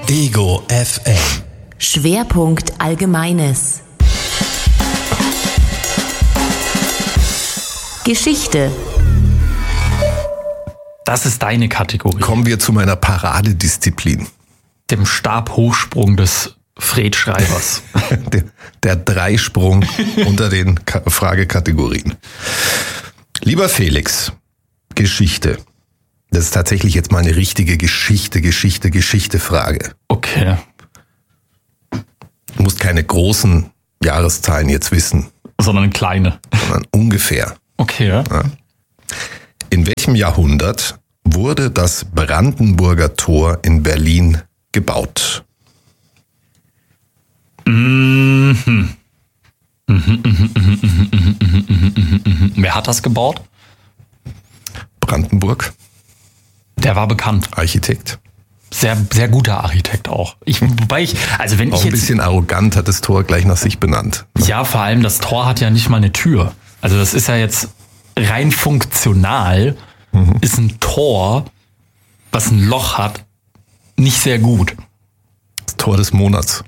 Ego FM. Schwerpunkt Allgemeines. Geschichte. Das ist deine Kategorie. Kommen wir zu meiner Paradedisziplin. Dem Stabhochsprung des Fred Schreibers. Der Dreisprung unter den Fragekategorien. Lieber Felix, Geschichte. Das ist tatsächlich jetzt mal eine richtige Geschichte-Frage. Okay. Du musst keine großen Jahreszahlen jetzt wissen. Sondern kleine. Sondern ungefähr. Okay. Ja. In welchem Jahrhundert wurde das Brandenburger Tor in Berlin gebaut? Wer hat das gebaut? Brandenburg. Der war bekannt. Architekt. Sehr, sehr guter Architekt auch. Wenn Auch ich ein jetzt, bisschen arrogant hat das Tor gleich nach sich benannt. ja, vor allem das Tor hat ja nicht mal eine Tür. Also das ist ja jetzt rein funktional, ist ein Tor, was ein Loch hat, nicht sehr gut. Das Tor des Monats.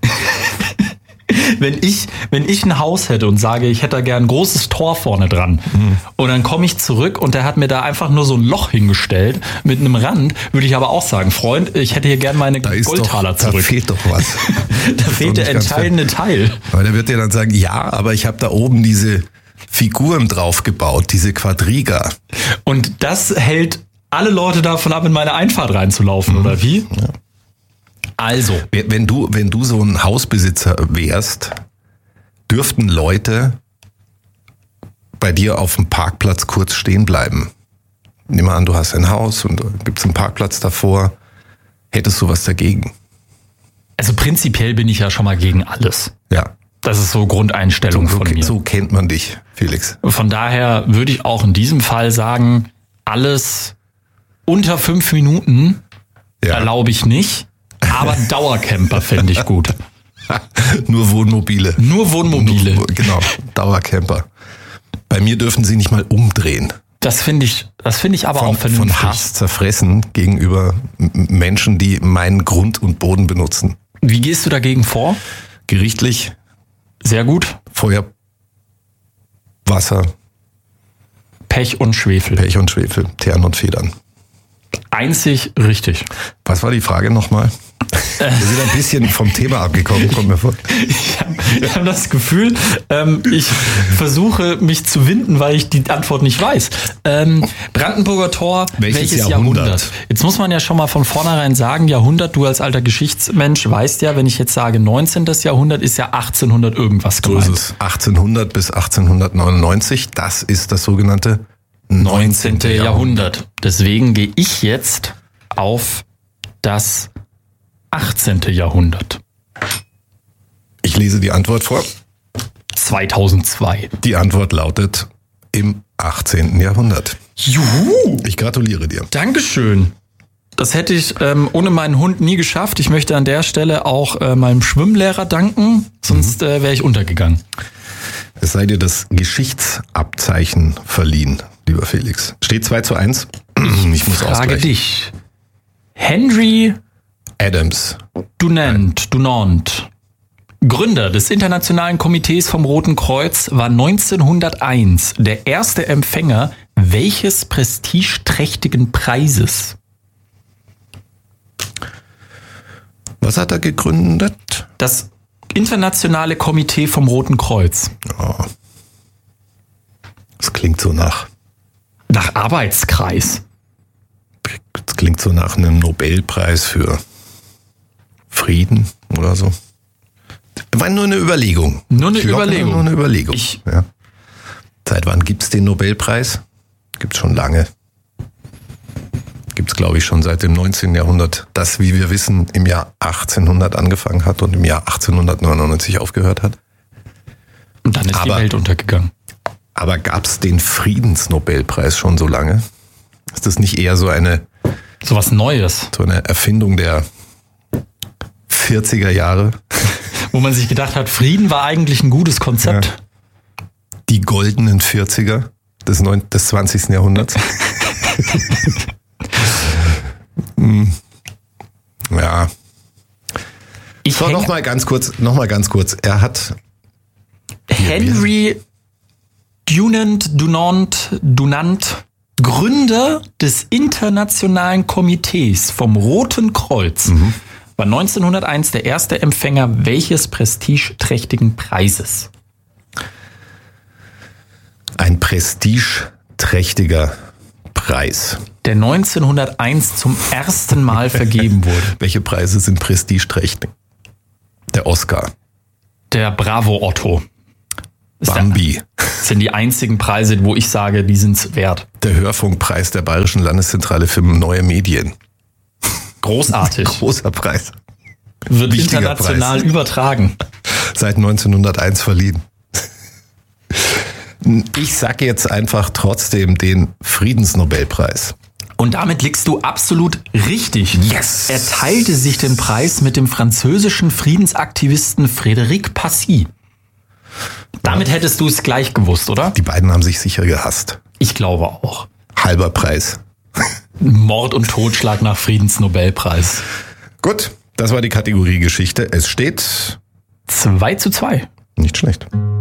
Wenn ich ein Haus hätte und sage, ich hätte da gern ein großes Tor vorne dran und dann komme ich zurück und der hat mir da einfach nur so ein Loch hingestellt mit einem Rand, würde ich aber auch sagen, Freund, ich hätte hier gern meine Goldtaler zurück. Da fehlt doch was. Da fehlt der entscheidende Teil. Aber der wird dir dann sagen, ja, aber ich habe da oben diese Figuren drauf gebaut, diese Quadriga. Und das hält alle Leute davon ab, in meine Einfahrt reinzulaufen, oder wie? Ja. Also. Wenn du so ein Hausbesitzer wärst, dürften Leute bei dir auf dem Parkplatz kurz stehen bleiben. Nimm mal an, du hast ein Haus und da gibt's einen Parkplatz davor. Hättest du was dagegen? Also prinzipiell bin ich ja schon mal gegen alles. Ja. Das ist so Grundeinstellung von mir. So kennt man dich, Felix. Von daher würde ich auch in diesem Fall sagen, alles unter 5 Minuten erlaube ich nicht. Aber Dauercamper fände ich gut. Nur Wohnmobile. Genau, Dauercamper. Bei mir dürfen sie nicht mal umdrehen. Das finde ich aber auch vernünftig. Von Hass zerfressen gegenüber Menschen, die meinen Grund und Boden benutzen. Wie gehst du dagegen vor? Gerichtlich. Sehr gut. Feuer, Wasser. Pech und Schwefel. Teeren und Federn. Einzig richtig. Was war die Frage nochmal? Wir sind ein bisschen vom Thema abgekommen, kommt mir vor. Ich habe das Gefühl, ich versuche mich zu winden, weil ich die Antwort nicht weiß. Brandenburger Tor, welches Jahrhundert? Jetzt muss man ja schon mal von vornherein sagen, Jahrhundert, du als alter Geschichtsmensch weißt ja, wenn ich jetzt sage 19. Jahrhundert, ist ja 1800 irgendwas gemeint. So ist es. 1800 bis 1899, das ist das sogenannte 19. Jahrhundert. Deswegen gehe ich jetzt auf das 18. Jahrhundert. Ich lese die Antwort vor. 2002. Die Antwort lautet im 18. Jahrhundert. Juhu! Ich gratuliere dir. Dankeschön. Das hätte ich ohne meinen Hund nie geschafft. Ich möchte an der Stelle auch meinem Schwimmlehrer danken, sonst wäre ich untergegangen. Es sei dir das Geschichtsabzeichen verliehen, lieber Felix. Steht 2:1. Ich muss Frage ausgleichen. dich. Henry Adams. Dunant, Gründer des Internationalen Komitees vom Roten Kreuz, war 1901 der erste Empfänger welches prestigeträchtigen Preises? Was hat er gegründet? Das Internationale Komitee vom Roten Kreuz. Oh. Das klingt so nach Arbeitskreis. Das klingt so nach einem Nobelpreis für Frieden oder so. War nur eine Überlegung. Nur eine Überlegung. Ja. Seit wann gibt's den Nobelpreis? Gibt's schon lange. Gibt's, glaube ich, schon seit dem 19. Jahrhundert. Das, wie wir wissen, im Jahr 1800 angefangen hat und im Jahr 1899 aufgehört hat. Und dann ist die Welt untergegangen. Aber gab's den Friedensnobelpreis schon so lange? Ist das nicht eher so was Neues? So eine Erfindung der 40er Jahre? Wo man sich gedacht hat, Frieden war eigentlich ein gutes Konzept. Ja. Die goldenen 40er des 20. Jahrhunderts. Ja. Noch mal ganz kurz. Er hat Henry Dunant, Gründer des Internationalen Komitees vom Roten Kreuz, war 1901 der erste Empfänger welches prestigeträchtigen Preises? Ein prestigeträchtiger Preis. Der 1901 zum ersten Mal vergeben wurde. Welche Preise sind prestigeträchtig? Der Oscar. Der Bravo Otto. Bambi. Das sind die einzigen Preise, wo ich sage, die sind's wert. Der Hörfunkpreis der Bayerischen Landeszentrale für neue Medien. Großartig. Großer Preis. Wird international übertragen. Seit 1901 verliehen. Ich sage jetzt einfach trotzdem den Friedensnobelpreis. Und damit liegst du absolut richtig. Yes! Er teilte sich den Preis mit dem französischen Friedensaktivisten Frédéric Passy. Damit hättest du es gleich gewusst, oder? Die beiden haben sich sicher gehasst. Ich glaube auch. Halber Preis. Mord und Totschlag nach Friedensnobelpreis. Gut, das war die Kategorie Geschichte. Es steht 2:2. Nicht schlecht.